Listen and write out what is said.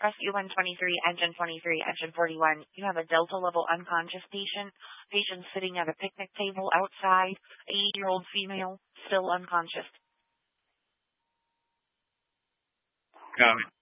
Rescue 123, Engine 23, Engine 41. You have a Delta level unconscious patient. Patient sitting at a picnic table outside. 8-year-old female, still unconscious. Copy.